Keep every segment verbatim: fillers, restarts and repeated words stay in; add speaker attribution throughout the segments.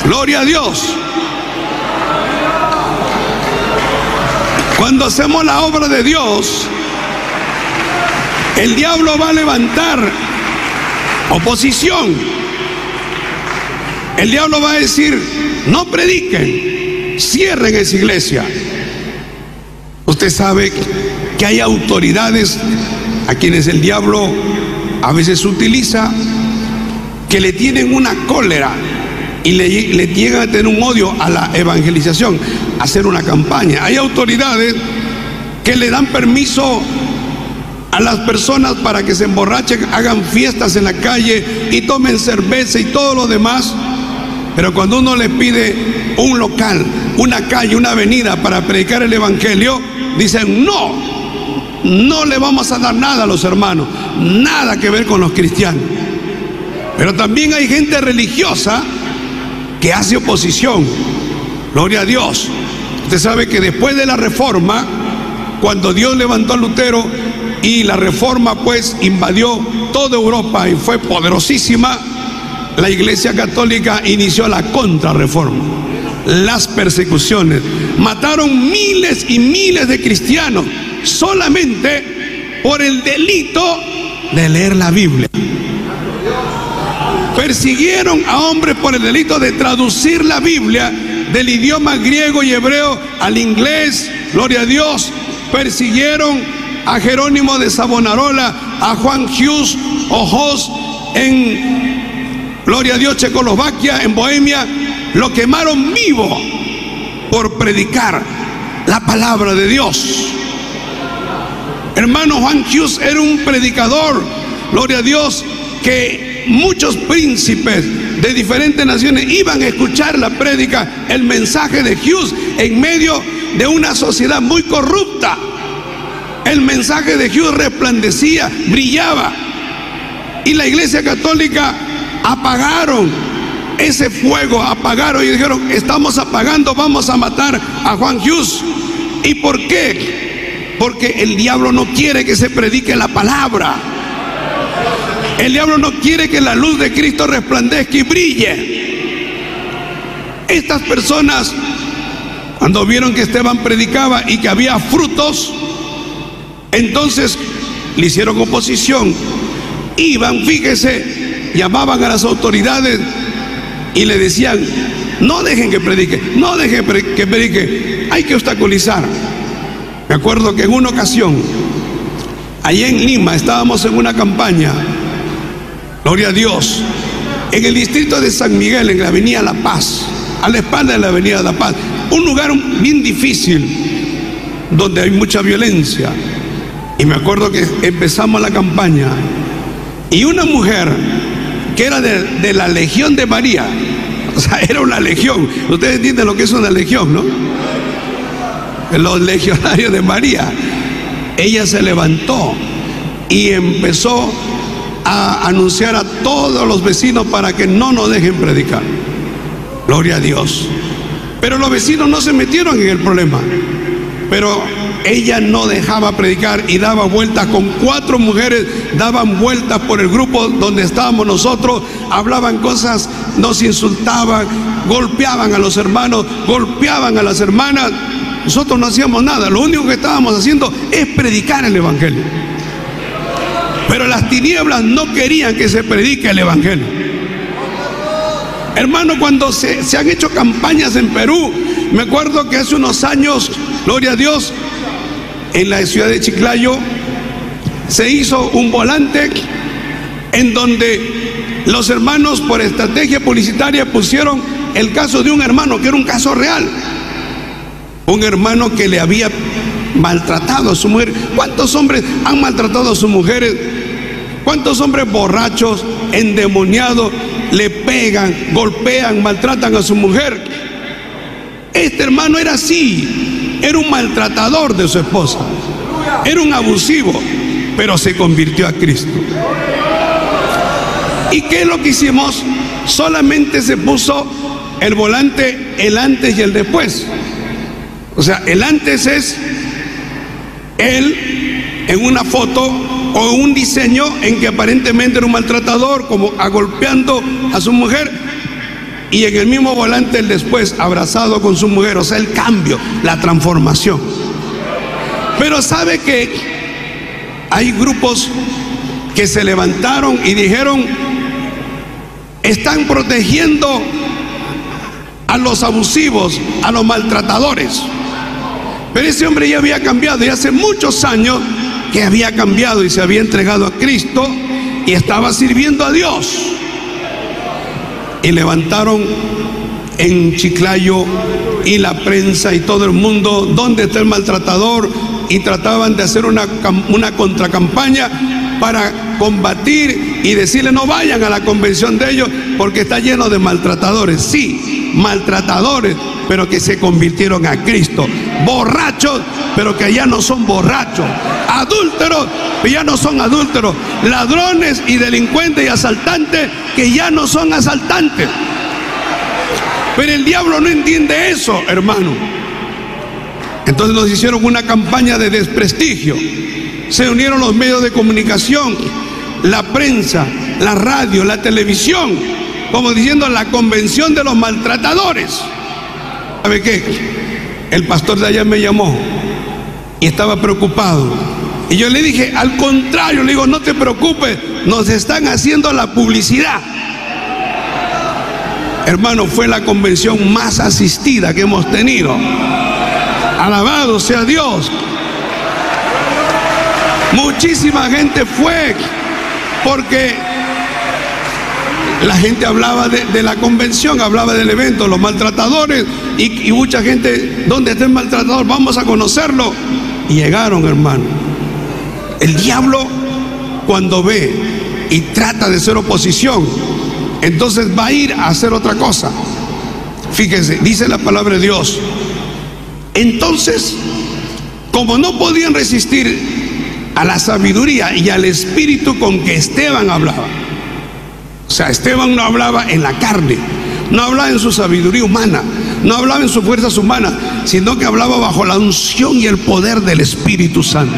Speaker 1: Gloria a Dios. Cuando hacemos la obra de Dios, el diablo va a levantar oposición. El diablo va a decir: no prediquen, cierren esa iglesia. Usted sabe que hay autoridades a quienes el diablo a veces utiliza, que le tienen una cólera y le, le llegan a tener un odio a la evangelización, a hacer una campaña. Hay autoridades que le dan permiso a las personas para que se emborrachen, hagan fiestas en la calle y tomen cerveza y todo lo demás. Pero cuando uno le pide un local, una calle, una avenida para predicar el evangelio, dicen: no, no le vamos a dar nada a los hermanos, nada que ver con los cristianos. Pero también hay gente religiosa que hace oposición. Gloria a Dios. Usted sabe que después de la reforma, cuando Dios levantó a Lutero y la reforma pues invadió toda Europa y fue poderosísima, la Iglesia Católica inició la contrarreforma, las persecuciones. Mataron miles y miles de cristianos solamente por el delito de leer la Biblia. Persiguieron a hombres por el delito de traducir la Biblia del idioma griego y hebreo al inglés. Gloria a Dios. Persiguieron a Jerónimo de Savonarola, a Juan Hus o Hus en, gloria a Dios, Checoslovaquia, en Bohemia. Lo quemaron vivo por predicar la palabra de Dios. Hermano, Juan Hus era un predicador, gloria a Dios, que muchos príncipes de diferentes naciones iban a escuchar la prédica, el mensaje de Hus en medio de una sociedad muy corrupta. El mensaje de Hus resplandecía, brillaba, y la Iglesia Católica apagaron ese fuego, apagaron y dijeron: estamos apagando, vamos a matar a Juan Hus. ¿Y por qué? Porque el diablo no quiere que se predique la palabra. El diablo no quiere que la luz de Cristo resplandezca y brille. Estas personas, cuando vieron que Esteban predicaba y que había frutos, entonces le hicieron oposición. Iban, fíjese, llamaban a las autoridades y le decían: no dejen que predique, no dejen que predique, hay que obstaculizar. Me acuerdo que en una ocasión, allá en Lima, estábamos en una campaña, gloria a Dios, en el distrito de San Miguel, en la avenida La Paz, a la espalda de la avenida La Paz, un lugar bien difícil, donde hay mucha violencia. Y me acuerdo que empezamos la campaña, y una mujer que era de, de la Legión de María, o sea, era una legión. Ustedes entienden lo que es una legión, ¿no? Los legionarios de María. Ella se levantó y empezó a anunciar a todos los vecinos para que no nos dejen predicar. Gloria a Dios. Pero los vecinos no se metieron en el problema. Pero ella no dejaba predicar y daba vueltas con cuatro mujeres, daban vueltas por el grupo donde estábamos nosotros, hablaban cosas, nos insultaban, golpeaban a los hermanos, golpeaban a las hermanas. Nosotros no hacíamos nada, lo único que estábamos haciendo es predicar el evangelio. Pero las tinieblas no querían que se predique el evangelio. Hermano, cuando se, se han hecho campañas en Perú, me acuerdo que hace unos años, gloria a Dios, en la ciudad de Chiclayo se hizo un volante en donde los hermanos, por estrategia publicitaria, pusieron el caso de un hermano que era un caso real. Un hermano que le había maltratado a su mujer. ¿Cuántos hombres han maltratado a sus mujeres? ¿Cuántos hombres borrachos, endemoniados, le pegan, golpean, maltratan a su mujer? Este hermano era así, era un maltratador de su esposa, era un abusivo, pero se convirtió a Cristo. ¿Y qué es lo que hicimos? Solamente se puso el volante, el antes y el después. O sea, el antes es él en una foto o un diseño en que aparentemente era un maltratador, como agolpeando a su mujer. y en el mismo volante el después, abrazado con su mujer. O sea, el cambio, la transformación. Pero sabe que hay grupos que se levantaron y dijeron: están protegiendo a los abusivos, a los maltratadores. Pero ese hombre ya había cambiado, y hace muchos años que había cambiado y se había entregado a Cristo y estaba sirviendo a Dios. Y levantaron en Chiclayo y la prensa y todo el mundo: ¿dónde está el maltratador? Y trataban de hacer una, una contracampaña para combatir y decirle: no vayan a la convención de ellos porque está lleno de maltratadores. Sí, maltratadores, pero que se convirtieron a Cristo. Borrachos, pero que ya no son borrachos. Adúlteros, que ya no son adúlteros. Ladrones y delincuentes y asaltantes, que ya no son asaltantes. Pero el diablo no entiende eso, hermano. Entonces nos hicieron una campaña de desprestigio. Se unieron los medios de comunicación, la prensa, la radio, la televisión, como diciendo: la convención de los maltratadores. ¿Sabe qué? El pastor de allá me llamó y estaba preocupado. Y yo le dije: al contrario, le digo, no te preocupes, nos están haciendo la publicidad. Hermano, fue la convención más asistida que hemos tenido. Alabado sea Dios. Muchísima gente fue, porque la gente hablaba de, de la convención, hablaba del evento, los maltratadores, y, y mucha gente: ¿dónde está el maltratador? Vamos a conocerlo. Y llegaron, hermano. El diablo, cuando ve y trata de ser oposición, entonces va a ir a hacer otra cosa. Fíjense, dice la palabra de Dios: entonces, como no podían resistir a la sabiduría y al espíritu con que Esteban hablaba. O sea, Esteban no hablaba en la carne, no hablaba en su sabiduría humana, no hablaba en sus fuerzas humanas, sino que hablaba bajo la unción y el poder del Espíritu Santo.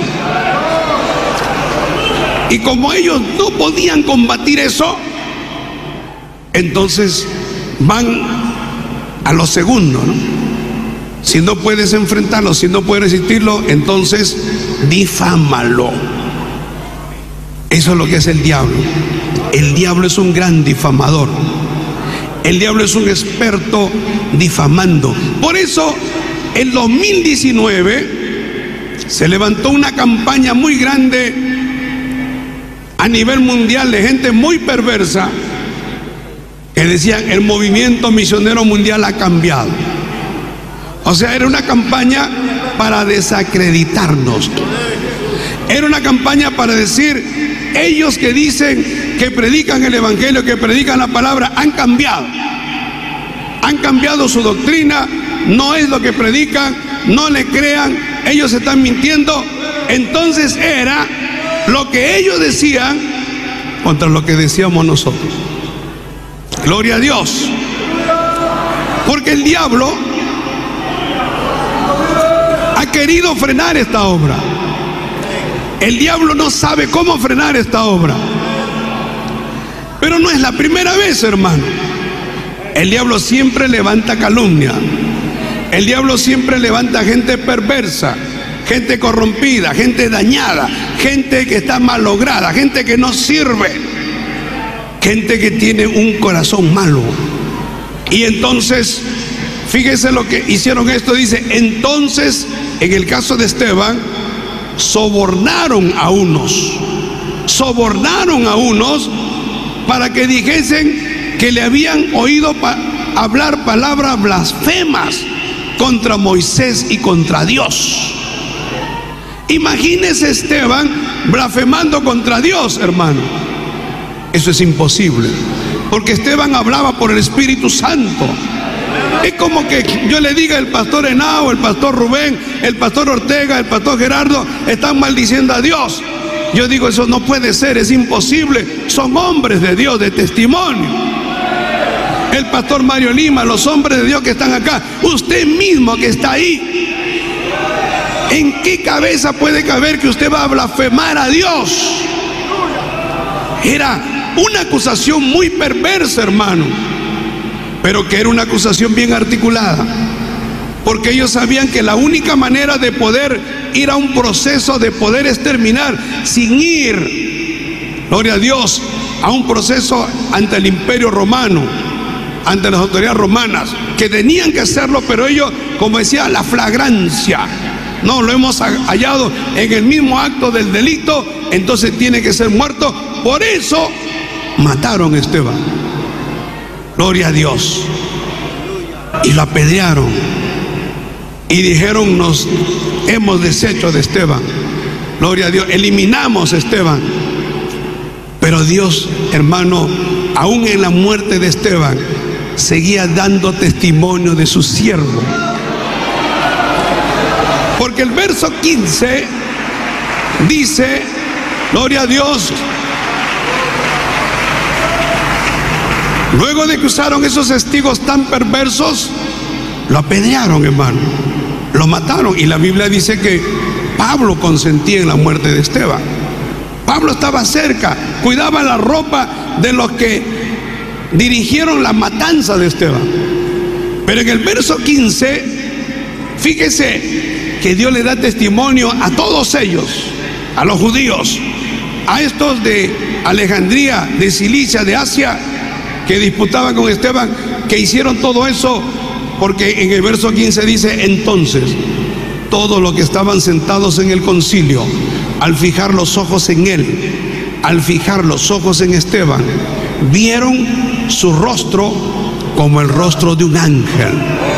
Speaker 1: Y como ellos no podían combatir eso, entonces van a lo segundo, ¿no? Si no puedes enfrentarlo, si no puedes resistirlo, entonces difámalo. Eso es lo que es el diablo. El diablo es un gran difamador. El diablo es un experto difamando. Por eso, en dos mil diecinueve se levantó una campaña muy grande a nivel mundial de gente muy perversa que decían: el movimiento misionero mundial ha cambiado. O sea, era una campaña para desacreditarnos. Era una campaña para decir: ellos que dicen que predican el evangelio, que predican la palabra, han cambiado. Han cambiado su doctrina, no es lo que predican, no le crean, ellos están mintiendo. Entonces era lo que ellos decían contra lo que decíamos nosotros. Gloria a Dios. Porque el diablo ha querido frenar esta obra. El diablo no sabe cómo frenar esta obra. Pero no es la primera vez, hermano. El diablo siempre levanta calumnia. El diablo siempre levanta gente perversa, gente corrompida, gente dañada, gente que está malograda, gente que no sirve, gente que tiene un corazón malo. Y entonces, fíjese lo que hicieron esto. Dice: entonces, en el caso de Esteban, sobornaron a unos, sobornaron a unos para que dijesen que le habían oído pa hablar palabras blasfemas contra Moisés y contra Dios. Imagínese Esteban blasfemando contra Dios, hermano. Eso es imposible, porque Esteban hablaba por el Espíritu Santo. Es como que yo le diga: el pastor Henao, el pastor Rubén, el pastor Ortega, el pastor Gerardo están maldiciendo a Dios. Yo digo: eso no puede ser, es imposible. Son hombres de Dios, de testimonio. El pastor Mario Lima, los hombres de Dios que están acá, usted mismo que está ahí, ¿en qué cabeza puede caber que usted va a blasfemar a Dios? Era una acusación muy perversa, hermano. pero que era una acusación bien articulada, porque ellos sabían que la única manera de poder ir a un proceso, de poder exterminar, sin ir, gloria a Dios, a un proceso ante el imperio romano, ante las autoridades romanas, que tenían que hacerlo, pero ellos, como decía, la flagrancia, no, lo hemos hallado en el mismo acto del delito, entonces tiene que ser muerto. Por eso mataron a Esteban, gloria a Dios, y lo apedrearon y dijeron: nos hemos deshecho de Esteban, gloria a Dios, eliminamos a Esteban. Pero Dios, hermano, aún en la muerte de Esteban, seguía dando testimonio de su siervo. Porque el verso quince dice, gloria a Dios, luego de que usaron esos testigos tan perversos, lo apedrearon, hermano, lo mataron. Y la Biblia dice que Pablo consentía en la muerte de Esteban. Pablo estaba cerca, cuidaba la ropa de los que dirigieron la matanza de Esteban. Pero en el verso quince, fíjese que Dios le da testimonio a todos ellos, a los judíos, a estos de Alejandría, de Cilicia, de Asia, que disputaban con Esteban, que hicieron todo eso, porque en el verso quince dice: entonces todos los que estaban sentados en el concilio, al fijar los ojos en él, al fijar los ojos en Esteban, vieron su rostro como el rostro de un ángel.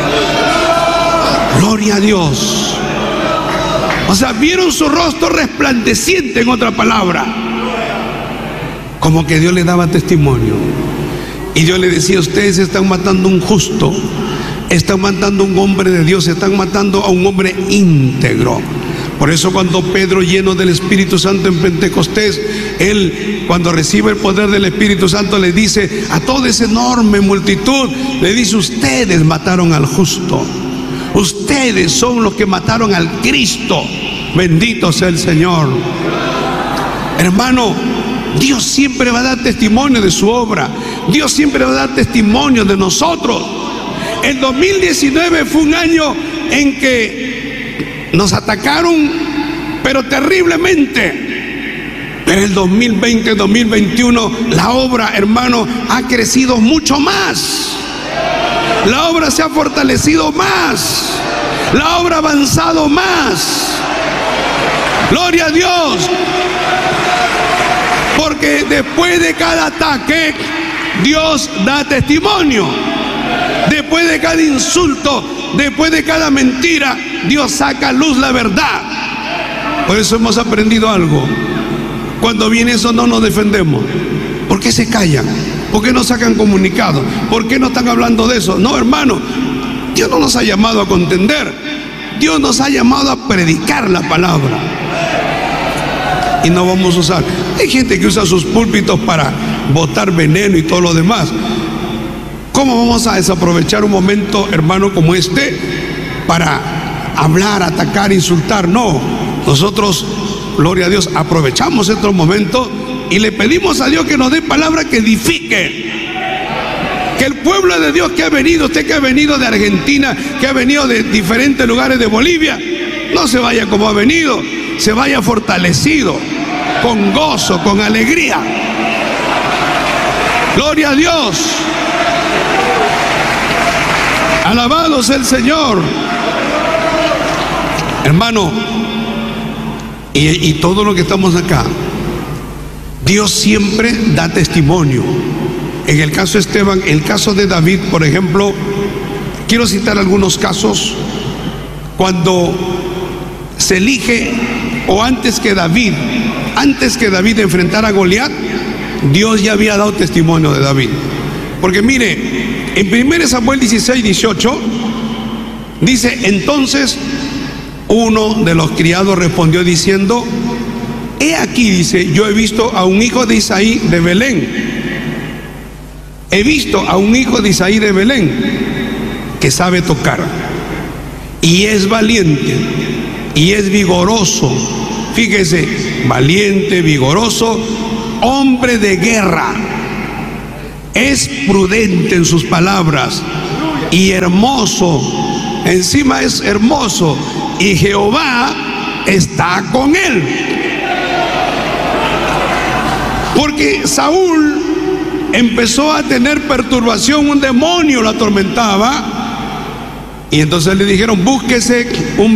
Speaker 1: Gloria a Dios. O sea, vieron su rostro resplandeciente, en otra palabra, como que Dios le daba testimonio. Y Dios le decía: ustedes están matando a un justo, están matando a un hombre de Dios, están matando a un hombre íntegro. Por eso cuando Pedro, lleno del Espíritu Santo en Pentecostés, él, cuando recibe el poder del Espíritu Santo, le dice a toda esa enorme multitud, le dice: ustedes mataron al justo, ustedes son los que mataron al Cristo. Bendito sea el Señor. Hermano, Dios siempre va a dar testimonio de su obra. Dios siempre va a dar testimonio de nosotros. El dos mil diecinueve fue un año en que nos atacaron, pero terriblemente. Pero el dos mil veinte, dos mil veintiuno, la obra, hermano, ha crecido mucho más. La obra se ha fortalecido más. La obra ha avanzado más. Gloria a Dios. Porque después de cada ataque, Dios da testimonio. Después de cada insulto, después de cada mentira, Dios saca a luz la verdad. Por eso hemos aprendido algo. Cuando viene eso, no nos defendemos. ¿Por qué se callan? ¿Por qué no sacan comunicados? ¿Por qué no están hablando de eso? No, hermano, Dios no nos ha llamado a contender. Dios nos ha llamado a predicar la palabra. Y no vamos a usar. Hay gente que usa sus púlpitos para botar veneno y todo lo demás. ¿Cómo vamos a desaprovechar un momento, hermano, como este para hablar, atacar, insultar? No. Nosotros, gloria a Dios, aprovechamos estos momentos y le pedimos a Dios que nos dé palabra que edifique. Que el pueblo de Dios que ha venido, usted que ha venido de Argentina, que ha venido de diferentes lugares de Bolivia, no se vaya como ha venido, se vaya fortalecido, con gozo, con alegría. Gloria a Dios. Alabado sea el Señor. Hermano, y, y todo lo que estamos acá, Dios siempre da testimonio. En el caso de Esteban, el caso de David, por ejemplo, quiero citar algunos casos. Cuando se elige, o antes que David, antes que David enfrentara a Goliat, Dios ya había dado testimonio de David. Porque mire, en primero Samuel dieciséis, dieciocho, dice: entonces uno de los criados respondió diciendo: he aquí, dice, yo he visto a un hijo de Isaí de Belén. He visto a un hijo de Isaí de Belén que sabe tocar y es valiente y es vigoroso. Fíjese, valiente, vigoroso, hombre de guerra. es prudente en sus palabras y hermoso, encima es hermoso, y Jehová está con él. Porque Saúl empezó a tener perturbación, un demonio lo atormentaba, y entonces le dijeron: búsquese un